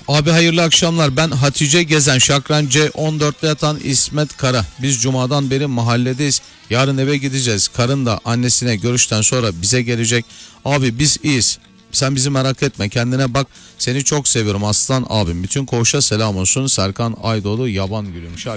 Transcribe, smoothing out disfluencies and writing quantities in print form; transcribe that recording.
Abi hayırlı akşamlar. Ben Hatice Gezen, Şakran C14'te yatan İsmet Kara. Biz cumadan beri mahalledeyiz. Yarın eve gideceğiz. Karın da annesine görüşten sonra bize gelecek. Abi biz iyiyiz. Sen bizi merak etme, kendine bak. Seni çok seviyorum aslan abim. Bütün koğuşa selam olsun. Serkan Aydoğdu Yaban Gülüymüş abi.